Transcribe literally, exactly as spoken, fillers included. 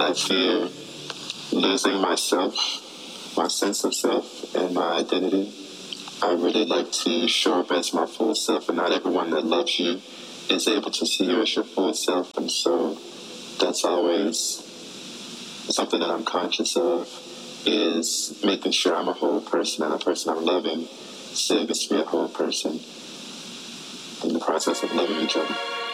I fear losing myself, my sense of self, and my identity. I really like to show up as my full self, and not everyone that loves you is able to see you as your full self. And so that's always something that I'm conscious of, is making sure I'm a whole person, and a person I'm loving still gets to be a whole person in the process of loving each other.